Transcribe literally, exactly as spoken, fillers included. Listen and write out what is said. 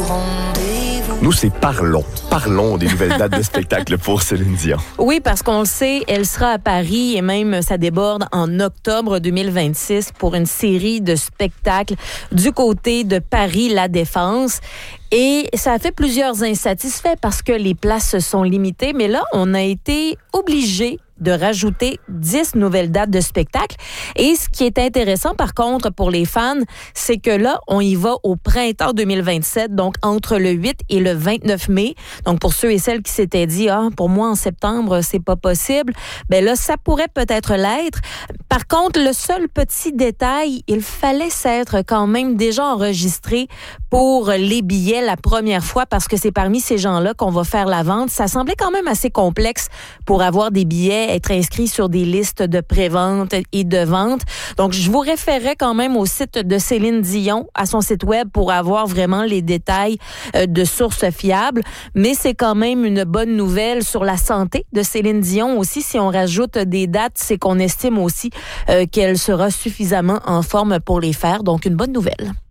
rendez-vous. Nous, c'est parlons. Parlons des nouvelles dates de spectacle pour Céline Dion. Oui, parce qu'on le sait, elle sera à Paris et même ça déborde en octobre deux mille vingt-six pour une série de spectacles du côté de Paris La Défense. Et ça a fait plusieurs insatisfaits parce que les places sont limitées. Mais là, on a été obligé de rajouter dix nouvelles dates de spectacle. Et ce qui est intéressant, par contre, pour les fans, c'est que là, on y va au printemps deux mille vingt-sept, donc entre le huit et le vingt-neuf mai. Donc, pour ceux et celles qui s'étaient dit, ah, pour moi, en septembre, c'est pas possible, ben là, ça pourrait peut-être l'être. Par contre, le seul petit détail, il fallait s'être quand même déjà enregistré pour les billets la première fois parce que c'est parmi ces gens-là qu'on va faire la vente. Ça semblait quand même assez complexe pour avoir des billets, être inscrit sur des listes de prévente et de vente. Donc, je vous référerai quand même au site de Céline Dion, à son site web, pour avoir vraiment les détails euh, de sources fiables. Mais c'est quand même une bonne nouvelle sur la santé de Céline Dion aussi. Si on rajoute des dates, c'est qu'on estime aussi euh, qu'elle sera suffisamment en forme pour les faire. Donc, une bonne nouvelle.